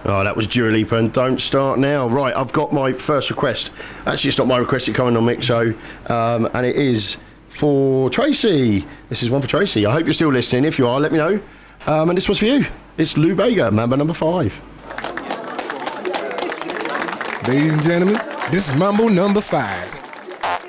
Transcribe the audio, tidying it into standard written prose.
Oh, that was Dua Lipa and Don't Start Now. Right, I've got my first request. Actually, it's not my request, it's coming on Mick Show. And it is for Tracy. This is one for Tracy. I hope you're still listening. If you are, let me know. And this one's for you. It's Lou Bega, Mambo number 5. Ladies and gentlemen, this is Mambo number 5.